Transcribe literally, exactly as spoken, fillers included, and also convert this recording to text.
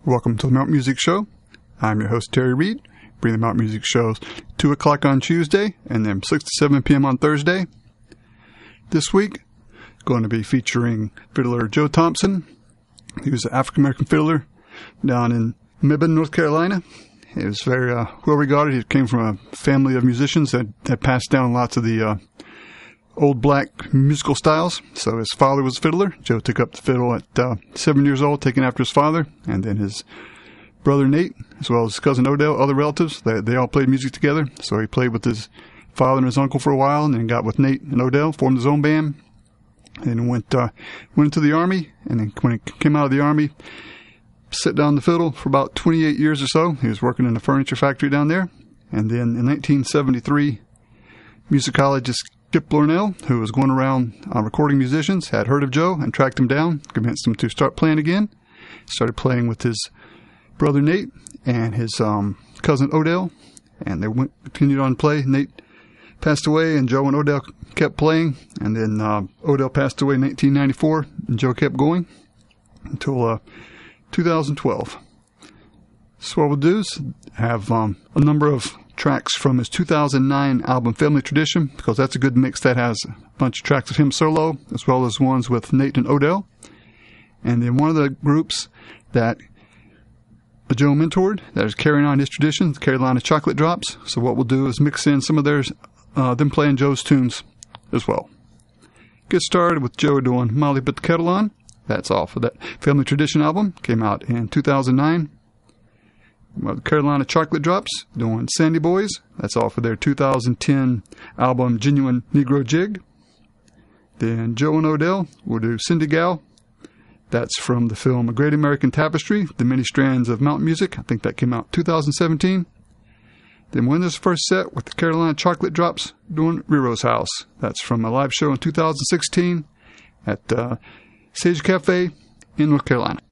Welcome to the Mount Music Show. I'm your host, Terry Reed. Bring the Mount Music Shows two o'clock on Tuesday and then six to seven p.m. on Thursday. This week, going to be featuring fiddler Joe Thompson. He was an African-American fiddler down in Mebane, North Carolina. He was very uh, well regarded. He came from a family of musicians that had passed down lots of the uh, old black musical styles. So his father was a fiddler. Joe took up the fiddle at uh, seven years old, taking after his father. And then his brother Nate, as well as his cousin Odell, other relatives, they, they all played music together. So he played with his father and his uncle for a while, and then got with Nate and Odell, formed his own band, and then went uh, went into the Army. And then when he came out of the Army, set down the fiddle for about twenty-eight years or so. He was working in a furniture factory down there. And then in nineteen seventy-three, musicologist Skip Lornell, who was going around uh, recording musicians, had heard of Joe and tracked him down, convinced him to start playing again. Started playing with his brother Nate and his um, cousin Odell, and they went, continued on to play. Nate passed away, and Joe and Odell kept playing, and then uh, Odell passed away in nineteen ninety-four, and Joe kept going until uh, two thousand twelve. So what we'll do is have um, a number of tracks from his two thousand nine album Family Tradition, because that's a good mix that has a bunch of tracks of him solo, as well as ones with Nate and Odell. And then one of the groups that Joe mentored, that is carrying on his tradition, the Carolina Chocolate Drops. So what we'll do is mix in some of theirs, uh, them playing Joe's tunes as well. Get started with Joe doing Molly Put the Kettle On. That's off of that Family Tradition album. Came out in two thousand nine. Well, the Carolina Chocolate Drops doing Sandy Boys. That's off of their two thousand ten album Genuine Negro Jig. Then Joe and Odell will do Cindy Gal. That's from the film A Great American Tapestry, The Many Strands of Mountain Music. I think that came out two thousand seventeen. Then we'll end this first set with the Carolina Chocolate Drops doing Riro's House. That's from a live show in two thousand sixteen at uh, Sage Cafe in North Carolina.